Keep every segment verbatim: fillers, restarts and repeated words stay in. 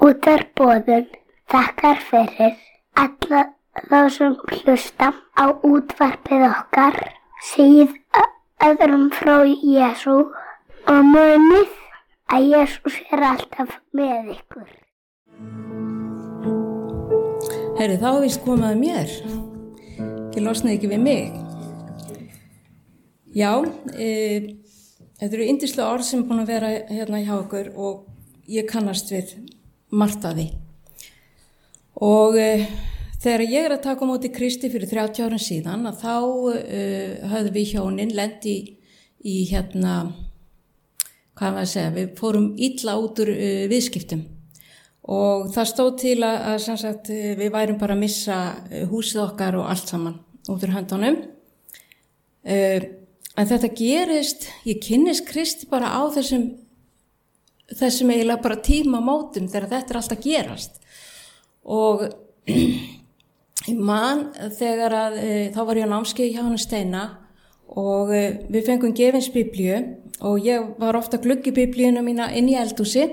Útvarpsboðun þakkar fyrir alla þá sem hlusta á útvarpið okkar, segið öðrum frá Jesú og munið að Jesús er alltaf með ykkur. Herri, þá er víst komið að mér. Ekki losnaði ekki við mig. Já, e, þetta eru yndislega orð sem er búin að vera hérna hjá okkur og ég kannast við margt að því. Og e, þegar ég er að taka á móti Kristi fyrir þrjátíu árum síðan, að þá e, höfðum við hjónin lent í, í hérna, hvað maður að segja, við fórum illa út úr e, viðskiptum. Og það stóð til að, að sem sagt, við værum bara að missa húsið okkar og allt saman út úr höndunum. Uh, en þetta gerist, ég kynnist Kristi bara á þessum, þessum eiginlega bara tímamótum þegar þetta er alltaf gerast. Og ég man þegar að, uh, þá var ég á námskeið hjá hann Steina og uh, við fengum gefins biblíu og ég var ofta að glugga í biblíuna mína inn í eldhúsi.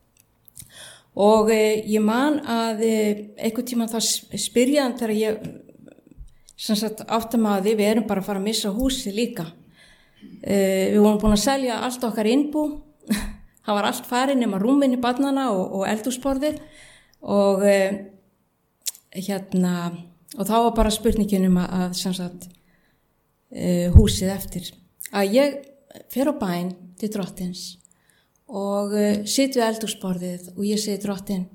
Og eh, ég man að eh, einhvern tímann þá spyrjaðan þegar ég sem sagt áttum að því við erum bara að fara að missa húsið líka. Eh, við vorum búin að selja allt okkar innbú, það var allt farið nema rúmin í barnana og, og eldhúsborðið og eh, hérna og þá var bara spurningin um að, að sem sagt eh, húsið eftir. Að ég fer á bæn til Drottins og uh, sit við eldhúsborðið og ég segi Drottinn,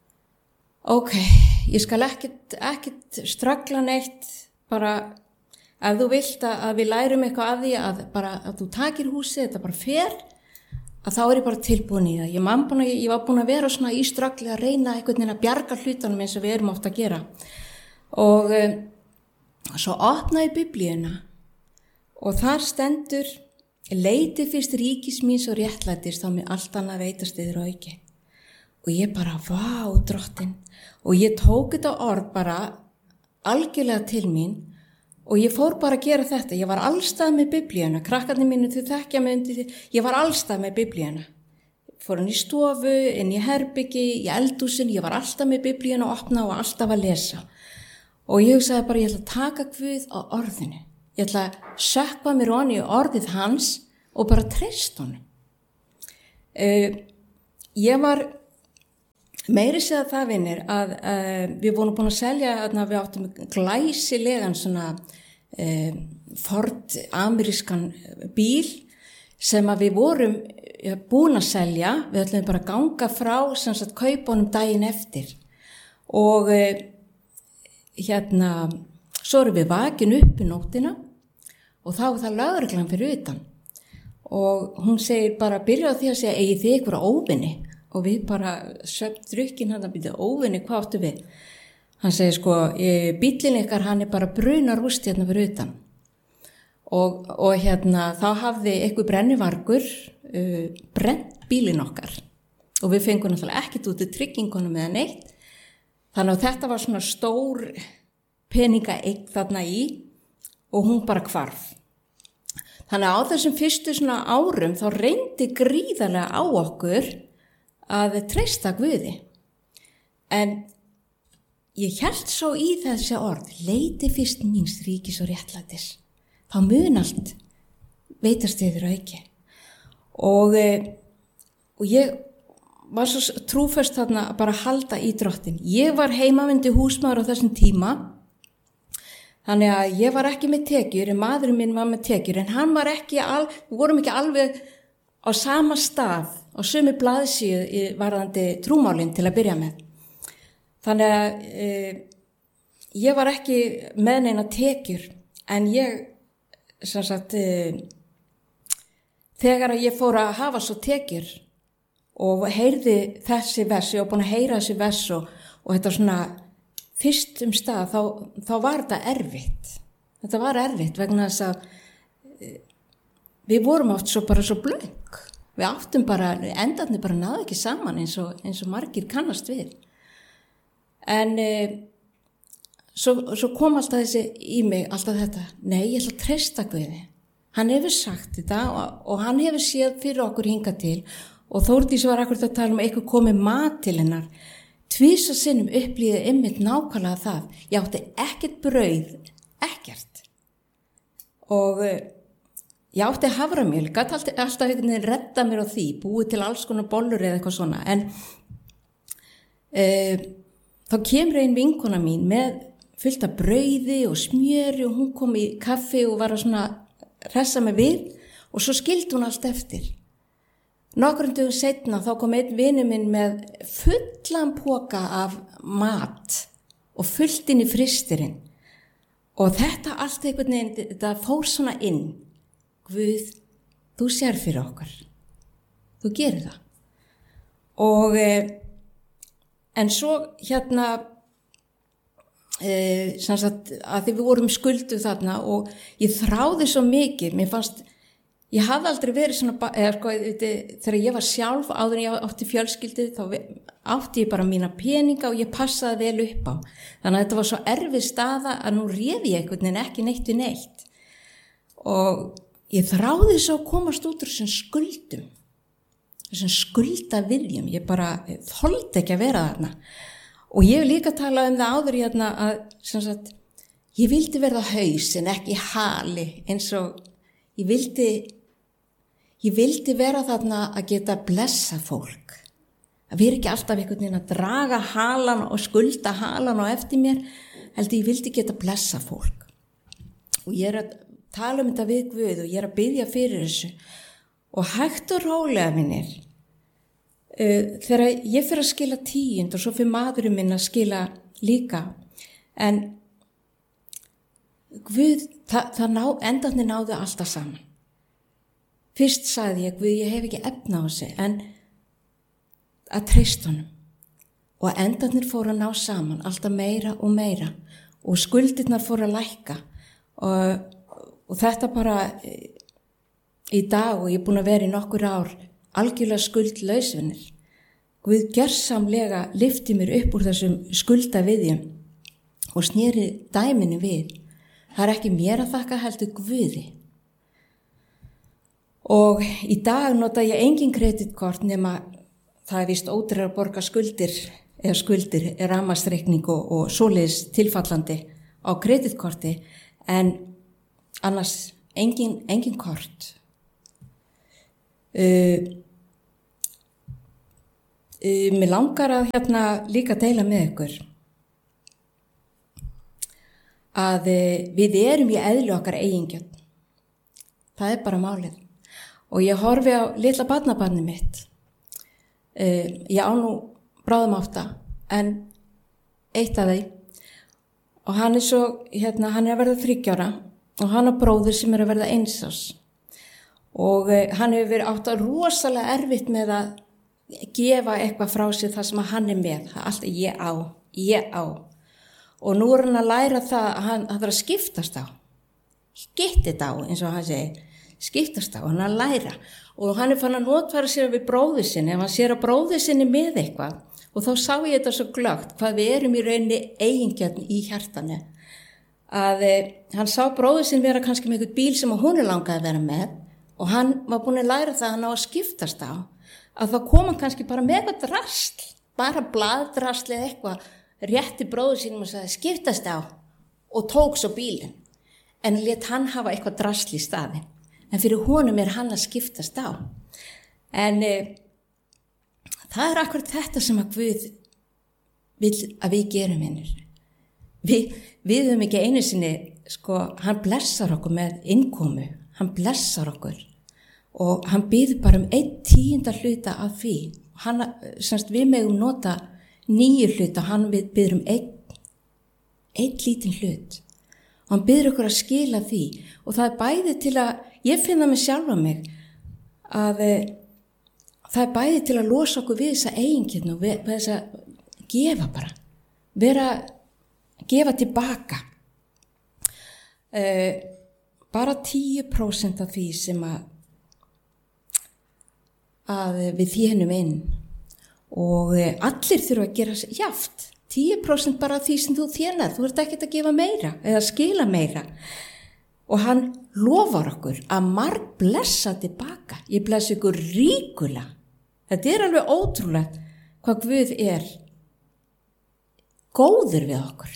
ok, ég skal ekkert, ekkert stragla neitt, bara ef þú vilt að, að við lærum eitthvað af því að, bara, að þú takir húsið, þetta bara fer, að þá er ég bara tilbúin í það. Ég, búin að, ég var búin að vera svona í stragli að reyna einhvern veginn að bjarga hlutunum eins og við erum ofta að gera. Og uh, svo opnaði biblíuna og þar stendur leiti fyrst ríkis míns og réttlætis þá með allt annað veitast yfir auki. Og ég bara, vá, Drottinn. Og ég tók þetta orð bara algjörlega til mín og ég fór bara að gera þetta. Ég var allstað með biblíuna. Krakkarnir mínu þau þekkja mig undir því. Ég var allstað með biblíuna. Fór hann í stofu, inn í herbyggi, í eldhúsin. Ég var alltaf með biblíuna að opna og alltaf að lesa. Og ég hugsaði bara, ég ætla að taka Guð á orðinu. Ég ætla að sökkva mér onni í orðið hans og bara treyst honum. Uh, ég var meiri segja það vinnir að uh, við vorum búin að selja, að við áttum glæsilegan svona uh, Ford amerískan bíl sem að við vorum búin að selja. Við ætlum bara að ganga frá sem sagt kaupunum daginn eftir. Og uh, hérna svo erum við vakin upp í nóttina og þá er það lögreglan fyrir utan og hún segir bara, byrja á því að segja, eigið þið ykkur óvinni? Og við bara söpt drukkin hann að byrja óvinni, hvað áttu við? Hann segir sko, bíllinn ykkar hann er bara brunarúst hérna fyrir utan og, og hérna þá hafði eitthvað brennivargur uh, brennt bílinn okkar og við fengum náttúrulega ekkert út í tryggingunum eða neitt, þannig að þetta var svona stór peninga eign þarna í og hún bara hvarf. Þannig að á þessum fyrstu svona árum þá reyndi gríðarlega á okkur að treysta Guði. En ég hélt svo í þessi orð, leiti fyrst míns ríkis og réttlætis. Þá mun allt veitast yfir auki. Og, og ég var svo trúföst þarna að bara halda í Drottinn. Ég var heimavindi húsmaður á þessum tíma. Þannig að ég var ekki með tekjur, en maðurinn minn var með tekjur, en hann var ekki, al, við vorum ekki alveg á sama stað, á sömu blaðsíðu varðandi trúmálinn til að byrja með. Þannig að e, ég var ekki með neina tekjur, en ég, sem sagt, e, þegar ég fór að hafa svo tekjur og heyrði þessi vers, ég var búin að heyra þessi vers og, og þetta svona, fyrst um stað, þá, þá var þetta erfitt. Þetta var erfitt vegna þess að við vorum oft svo bara svo blöng. Við áttum bara, endarnir bara náðu ekki saman eins og, eins og margir kannast við. En e, svo, svo kom alltaf þessi í mig, alltaf þetta, nei, ég ætla að treysta Guði. Hann hefur sagt þetta og, og hann hefur séð fyrir okkur hingað til og Þórdís var akkurat að tala um eitthvað komið mat til hennar. Tvisvar sinnum upplýði einmitt nákvæmlega það. Ég átti ekkert brauð, ekkert. Og ég átti haframjöl, gat alltaf, alltaf einhvern veginn redda mér á því, búið til alls konar bollur eða eitthvað svona. En e, þá kemur ein vinkona mín með fullt af brauði og smjöri og hún kom í kaffi og var að svona hressa mig við og svo skildi hún allt eftir. Nokkrum dögum seinna þá kom einn vinur minn með fullan poka af mat og fullt inn í frystirinn. Og þetta allt einhvern veginn, þetta fór svona inn. Guð, þú sér fyrir okkar. Þú gerir það. Og, en svo hérna, e, sem sagt, að því við vorum skulduð þarna og ég þráði svo mikið, mér fannst, ég hafði aldrei verið svona, eða sko, þegar ég var sjálf, áður en ég átti fjölskyldu, þá átti ég bara mína peninga og ég passaði vel upp á. Þannig að þetta var svo erfið staða að nú réði ég einhvern veginn ekki neitt við neitt. Og ég þráði svo að komast út úr þessum skuldum, þessum skuldaviðjum, ég bara þoldi ekki að vera þarna. Og ég hef líka talað um það áður hérna að, sem sagt, ég vildi verða haus en ekki hali, eins og ég vildi Ég vildi vera þarna að geta blessa fólk. Að vera ekki alltaf einhvern veginn að draga halan og skulda halan og eftir mér, heldur ég vildi geta blessa fólk. Og ég er að tala um þetta við Guð og ég er að biðja fyrir þessu. Og hægt og rólega minnir, uh, þegar ég fyrir að skila tíund og svo fyrir maðurinn minn að skila líka. En Guð, það, það ná, endarnir náðu alltaf saman. Fyrst sagði ég, Guð, ég hef ekki efna á þessu, en að treysta honum. Og endarnir fóru að ná saman, alltaf meira og meira. Og skuldirnar fóru að lækka. Og, og þetta bara í dag, og ég er búin að vera í nokkur ár, algjörlega skuldlausvinir. Guð gjörsamlega lyfti mér upp úr þessum skuldaviðjum og sneri dæminu við. Það er ekki mér að þakka heldur Guði. Og í dag nota ég engin kreditkort nema það er vist ódýrara að borga skuldir eða skuldir, rafmagnsreikning og, og svoleiðis tilfallandi á kreditkorti en annars engin, engin kort. Uh, uh, mér langar að hérna líka deila með ykkur að uh, við erum í eðli okkar eigingjöld. Það er bara málið. Og ég horfi á litla barnabarni mitt. Uh, ég á nú bráðum átta, en eitt af því. Og hann er svo, hérna, hann er að verða þriggja ára og hann á bróður sem er að verða eins árs. Og uh, hann hefur verið átt að rosalega erfitt með að gefa eitthvað frá sér það sem hann er með. Það er alltaf ég á, ég á. Og nú er hann að læra það að hann að vera að skiptast á. Skiptið á, eins og hann segir. Skiptast á, hann að læra og hann er fann að notfæra sér við bróður sinni ef hann sér að bróður sinni með eitthvað og þá sá ég þetta svo glögt hvað við erum í rauninni eigingjarn í hjartanu að eh, hann sá bróður sinni vera kannski með eitthvað bíl sem hún er langaði að vera með og hann var búin að læra það að hann á að skiptast á að þá kom hann kannski bara með eitthvað drasl bara blaðdrasl eða eitthvað rétti bróður sinni og sagði skiptast á og tók svo bílinn en lét hann hafa eitthvað drasl í staðinn. En fyrir honum er hann að skiptast á. En e, það er akkurat þetta sem að Guð vil að við gerum minnur. Við, við höfum ekki einu sinni, sko, hann blessar okkur með innkomu. Hann blessar okkur. Og hann býður bara um einn tíunda hluta af því. Hann, semst við megum nota nýju hluta, hann býður um einn, einn lítinn hlut. Og hann býður okkur að skila því. Og það er bæði til að ég finna mig sjálfa mig að e, það er bæði til að losa okkur við þessa eigingirni og við, við þess að gefa bara, vera, gefa tilbaka. E, bara tíu prósent af því sem að, að við þénum inn og e, allir þurfa að gera jafnt. tíu prósent bara af því sem þú þénar, þú ert ekkert að gefa meira eða skila meira. Og hann lofar okkur að marg blessa tilbaka. Ég blessa ykkur ríkulega, Þetta er alveg ótrúlegt hvað Guð er góður við okkur.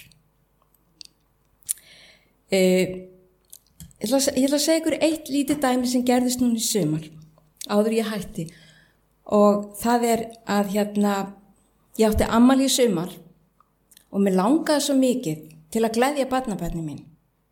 Uh, ég, ætla, ég ætla að segja ykkur eitt lítið dæmi sem gerðist núna í sumar, áður ég hætti. Og það er að hérna, ég átti afmæli í sumar og mér langaði svo mikið til að gleðja barnabörnin mín.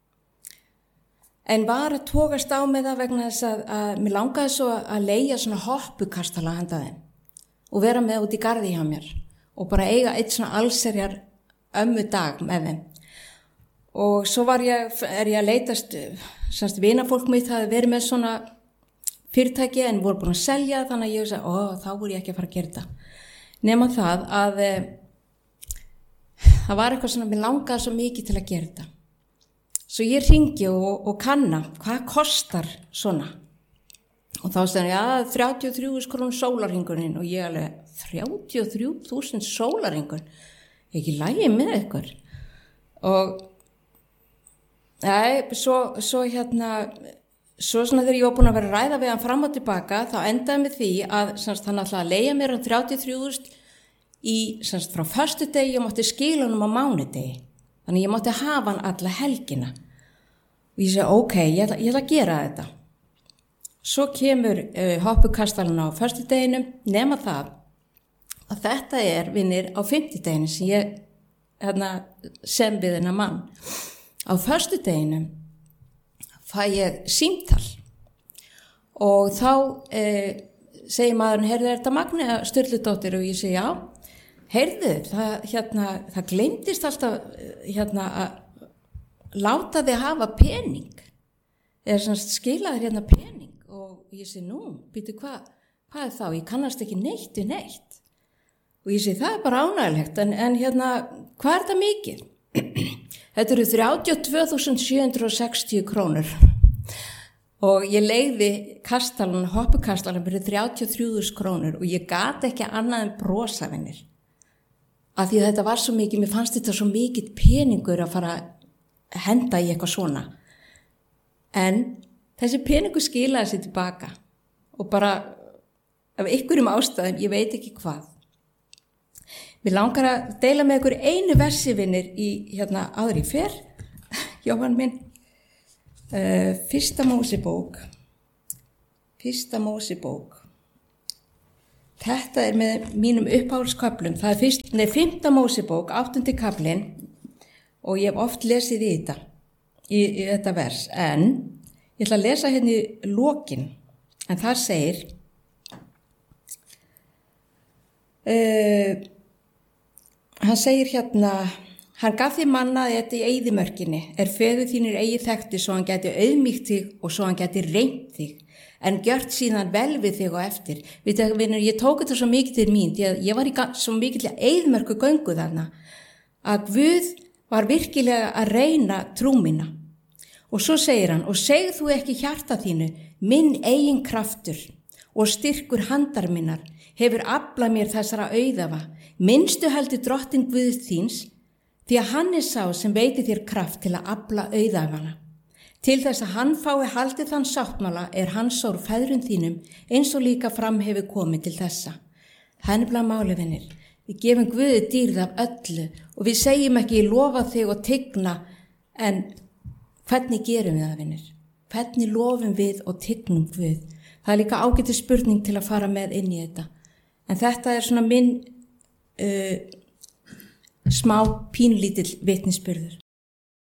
En var að tókast á með það vegna þess að, að mér langaði svo að leigja svona hoppukastala handa þeim og vera með út í garði hjá mér og bara eiga eitt svona allserjar ömmu dag með þeim. Og svo var ég, er ég að leitast, semst vinafólk mitt hafi verið með svona fyrirtæki en voru búin að selja, þannig að ég sagði, ó, þá voru ég ekki að fara að gera þetta. Nema það að e, það var eitthvað svona, mér langaði svo mikið til að gera þetta. Svo ég hringi og, og kanna, hvað kostar svona? Og þá sagði ég, já, þrjátíu og þrjú þúsund krónur sólarhringurinn og ég alveg, þrjátíu og þrjú þúsund sólarhringur, ekki lægi með ykkur. Og Nei, svo, svo hérna, svo svona þegar ég var búin að vera að ræða við hann fram og tilbaka, þá endaði með því að semst, hann ætlaði að leigja mér um þrjátíu og þrjú þúsund í, semst, frá föstudegi og mátti skila honum á mánudegi. Þannig ég mátti hafa hann alla helgina. Og ég segi, ok, ég ætla, ég ætla að gera þetta. Svo kemur uh, hoppukastalinn á föstudeginum, nema það að þetta er, vinnir, á fimmtudeginu sem ég hérna, sem við hennar mann. Á föstudeginum fæ ég símtal og þá eh, segir maðurinn, heyrðu, er þetta Magnea Sturludóttir? Og ég segi, já, heyrðu, það, hérna, það gleymdist alltaf hérna, að láta þig hafa pening, eða svona skila þér hérna pening. Og ég segi, nú, býtu, hvað, hvað er þá? Ég kannast ekki neitt við neitt. Og ég segi, það er bara ánægilegt, en, en hérna, hvað er þetta mikið? Þetta eru þrjátíu og tvö þúsund sjö hundruð sextíu krónur og ég leigði kastalan, hoppukastalan fyrir þrjátíu og þrjú þúsund krónur og ég gat ekki annað en brosa vinnir. Af því að þetta var svo mikið, mér fannst þetta svo mikið peningur að fara að henda í eitthvað svona. En þessi peningur skilaði sér tilbaka og bara af einhverjum ástæðum, ég veit ekki hvað. Mér langar að deila með ykkur einu versi vinnir í hérna áður í fer, Jóhann minn, uh, fyrsta Mósebók, fyrsta Mósebók. Þetta er með mínum uppáhaldsköflum, það er fyrst, nei, fimmta Mósebók, áttundi kaflinn og ég hef oft lesið í þetta, í, í þetta vers, en ég ætla að lesa hérna í lokin, en það segir, uh, hann segir hérna, hann gaf þig mannaði þetta í eyðimörkinni, er feður þínir eigi þekkti svo hann gæti auðmýkt þig og svo hann gæti reynt þig, en gjört síðan vel við þig og eftir. Vitið, vinur, ég tók þetta svo mikið til mín, því að ég var í svo mikið til eyðimörku göngu þarna, að Guð var virkilega að reyna trú mína. Og svo segir hann, og segð þú ekki hjarta þínu, minn eigin kraftur og styrkur handar minnar hefur aflað mér þessara auðafa, minnstu heldur drottin Guðs þíns, því að hann er sá sem veitir þér kraft til að afla auðafana. Til þess að hann fái haldið þann sáttmála er hans sór feðrum þínum eins og líka fram hefur komið til þessa. Það er nefnilega máli, vinir. Við gefum Guði dýrð af öllu og við segjum ekki ég lofa þig og tigna, en hvernig gerum við það, vinir? Hvernig lofum við og tignum Guð? Það er líka ágætis spurning til að fara með inn í þetta. En þetta er svona minn uh, smá pínlítill vitnisburður.